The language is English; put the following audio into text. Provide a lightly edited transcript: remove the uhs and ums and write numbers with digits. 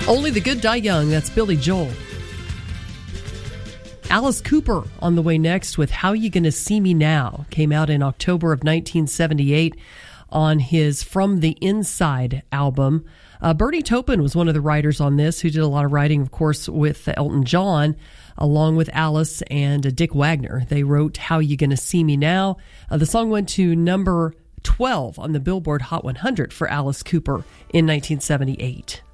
Only the Good Die Young, that's Billy Joel. Alice Cooper on the way next with How You Gonna See Me Now. Came out in October of 1978 on his From the Inside album. Bernie Taupin was one of the writers on this, who did a lot of writing, of course, with Elton John, along with Alice and Dick Wagner. They wrote How You Gonna See Me Now. The song went to number 12 on the Billboard Hot 100 for Alice Cooper in 1978.